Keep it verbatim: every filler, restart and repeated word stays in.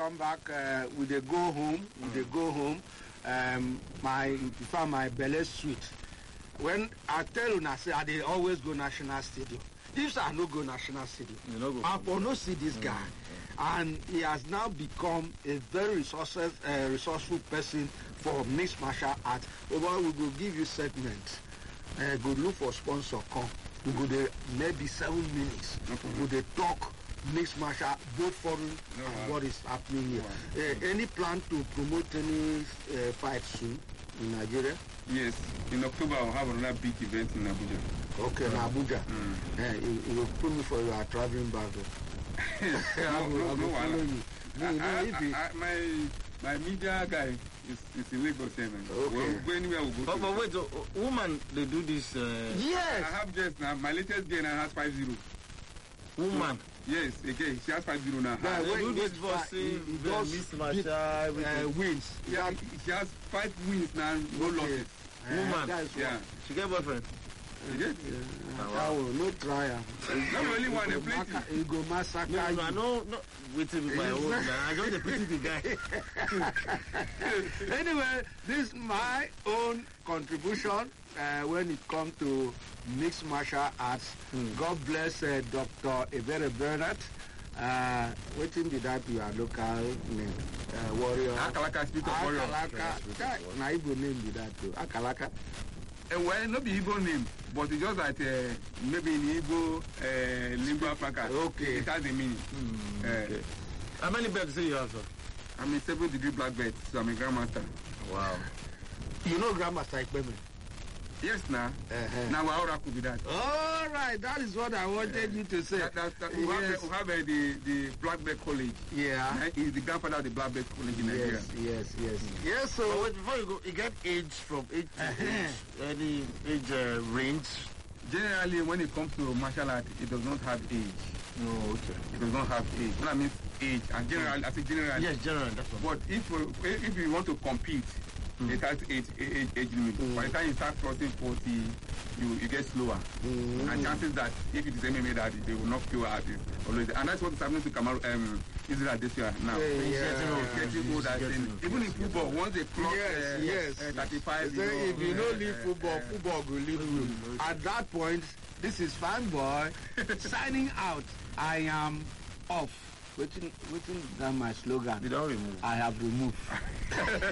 come back, uh, we dey go home, we dey go home. Um, my, in fact, my belly sweet. When I tell you, I say, I dey always go National Stadium. If I no go National Stadium, You no go. I for no see this guy. And he has now become a very resources, uh, resourceful person for mixed martial arts. Over, we will give you segments. Uh, go look for sponsor, come. We go there maybe seven minutes. We go there talk mixed martial, both foreign No, and wow. what is happening here. Wow. Uh, any plan to promote any uh, fight soon in Nigeria? Yes, in October I'll have another big event in Abuja. Okay, in Abuja. Mm. Uh, you, you will put me for your traveling back. I no, will, no, I will no, follow wahala. you. No, I, no, I, if it- I, I, my my media guy is, is in Lagos, eh, man. Okay. We'll go anywhere we'll go. But, to. but wait, uh, woman, they do this. Uh, Yes. I have just now. My latest game now has five zero. woman, Yes, again, she has five zero now. Yeah, they when do he this gets for back, see he- he the does Miss big, Marshall, uh, everything. wins. Yeah, she has five wins now, no losses. Uh, Woman. that's Yeah. She get boyfriend. You get? Uh, that will no try am. Not only one, He they go play maca- he go massacre No, no, you. no, I know, no, waiting with my own. Nah, I just dey pity the guy. Anyway, this is my own contribution uh, when it comes to mixed martial arts. God bless uh, Doctor Ebere Bernard. Uh, wetin be that your local name? Uh, warrior. Akalaka Spirit of Warrior. Akalaka. Guy, na Igbo name be that too. Akalaka. Uh, well, not be Igbo name, but it's just that uh, maybe in Igbo uh, lingua franca, Okay. it has a meaning. Uh, Okay. How many belts do you have, sir? I'm a seven degree black belt, so I'm a grandmaster. Wow. You know Grandmaster Ikpeme? Yes, now. Uh-huh. Now, our oracle be that. All right, that is what I wanted you to say. That, that, that, we have, Yes. we have uh, the, the Black Belt College. Yeah. Uh, He's the grandfather of the Black Belt College in Nigeria. Yes, yes, yes. Yes, But so wait, before you go, you get age from age to Uh-huh. age, any age uh, range? Generally, when it comes to martial art, it does not have age. No, okay. It does not have age. When I mean age, and generally, I say generally. Yes, general, that's what. But if you, if you want to compete, it has age, age, age limit. Mm. By the time you start crossing forty, you, you get slower. Mm. And chances that if it is M M A that they will knock you out is always. And that's what is happening to Kamaru, um, Israel this year now. Yeah, He's yeah. getting old. Getting He's old, I getting think. old. Even in football, once they clock Yes, uh, yes. uh, thirty-five, Say if you uh, don't leave uh, football, uh, football will leave you. At that point, this is Fanboy signing out. I am off. Waiting, waiting. That's my slogan. You don't remove. I have removed.